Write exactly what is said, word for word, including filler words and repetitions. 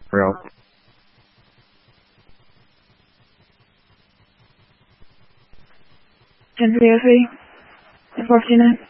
Real. ten three oh three, ten four two nine.